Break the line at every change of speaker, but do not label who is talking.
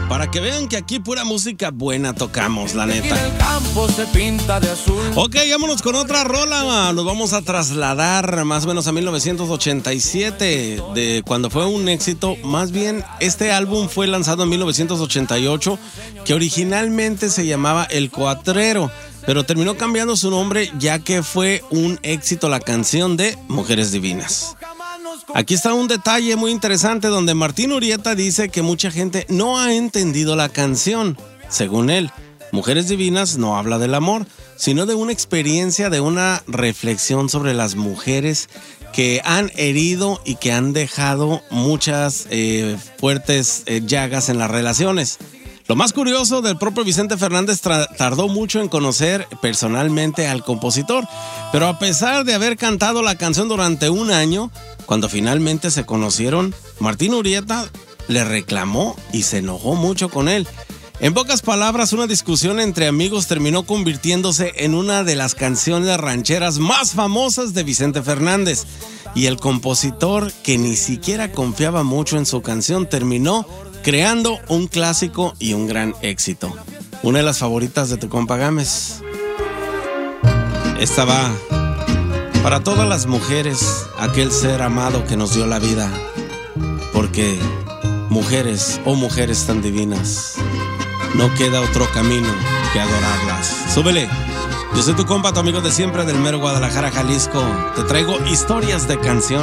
Para que vean que aquí pura música buena tocamos, la neta.
El campo se pinta de azul.
Ok, vámonos con otra rola. Nos vamos a trasladar más o menos a 1987, de cuando fue un éxito. Más bien, este álbum fue lanzado en 1988, que originalmente se llamaba El Cuatrero, pero terminó cambiando su nombre ya que fue un éxito la canción de Mujeres Divinas. Aquí está un detalle muy interesante donde Martín Urieta dice que mucha gente no ha entendido la canción. Según él, Mujeres Divinas no habla del amor, sino de una experiencia, de una reflexión sobre las mujeres que han herido y que han dejado muchas fuertes llagas en las relaciones. Lo más curioso, del propio Vicente Fernández tardó mucho en conocer personalmente al compositor, pero a pesar de haber cantado la canción durante un año, cuando finalmente se conocieron, Martín Urieta le reclamó y se enojó mucho con él. En pocas palabras, una discusión entre amigos terminó convirtiéndose en una de las canciones rancheras más famosas de Vicente Fernández. Y el compositor, que ni siquiera confiaba mucho en su canción, terminó creando un clásico y un gran éxito. Una de las favoritas de tu compa Gámez. Esta va para todas las mujeres, aquel ser amado que nos dio la vida. Porque mujeres, oh mujeres tan divinas, no queda otro camino que adorarlas. Súbele. Yo soy tu compa, tu amigo de siempre del mero Guadalajara, Jalisco. Te traigo historias de canciones.